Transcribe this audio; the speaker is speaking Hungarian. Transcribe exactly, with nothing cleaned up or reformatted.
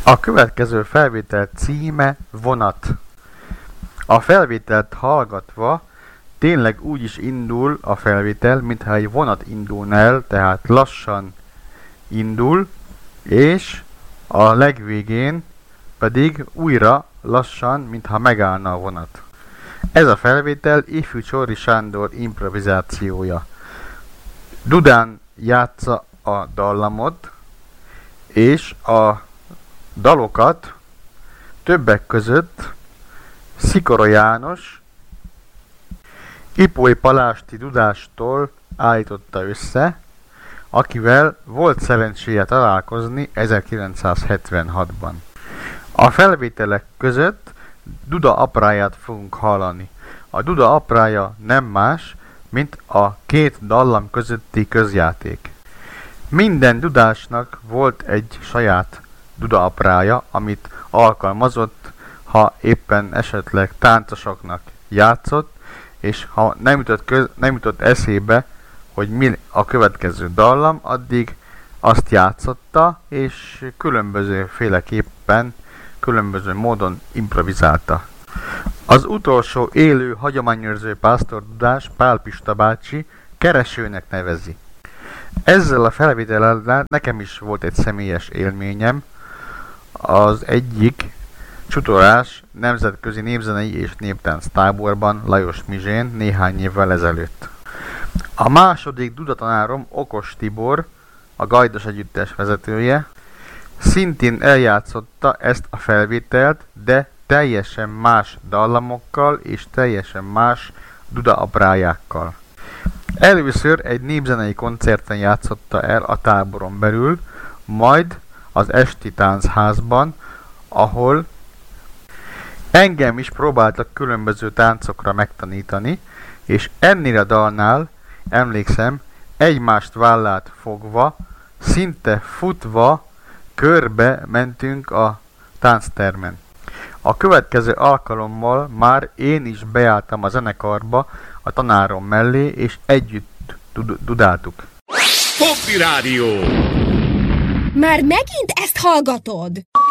A következő felvétel címe Vonat. A felvételt hallgatva tényleg úgy is indul a felvétel, mintha egy vonat indulna el, tehát lassan indul, és a legvégén pedig újra lassan, mintha megállna a vonat. Ez a felvétel Ifjú Csorri Sándor improvizációja. Dudán játsza a dallamot, és a dalokat többek között Szikora János Ipói Palásti Dudástól állította össze, akivel volt szerencséje találkozni ezerkilencszázhetvenhatban. A felvételek között Duda apráját fogunk hallani. A Duda aprája nem más, mint a két dallam közötti közjáték. Minden dudásnak volt egy saját Duda aprája, amit alkalmazott, ha éppen esetleg táncosoknak játszott, és ha nem jutott, köz, nem jutott eszébe, hogy mi a következő dallam, addig azt játszotta, és különböző féleképpen, különböző módon improvizálta. Az utolsó élő hagyományőrző pásztordudás Pál Pista bácsi keresőnek nevezi. Ezzel a felvétellel nekem is volt egy személyes élményem, az egyik csutorás nemzetközi népzenei és néptánc táborban Lajos Mizsén néhány évvel ezelőtt. A második dudatanárom Okos Tibor, a Gajdos Együttes vezetője, szintén eljátszotta ezt a felvételt, de teljesen más dallamokkal és teljesen más Duda aprájákkal. Először egy népzenei koncerten játszotta el a táboron belül, majd az esti táncházban, ahol engem is próbáltak különböző táncokra megtanítani, és ennél a dalnál, emlékszem, egymást vállát fogva, szinte futva körbe mentünk a tánctermen. A következő alkalommal már én is beálltam a zenekarba a tanárom mellé, és együtt dud- dudáltuk. Hoppi Rádió! Már megint ezt hallgatod?